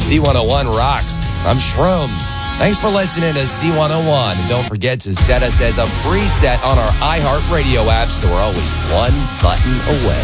C101 rocks. I'm Shroom. Thanks for listening to C101. And don't forget to set us as a preset on our iHeartRadio app so we're always one button away.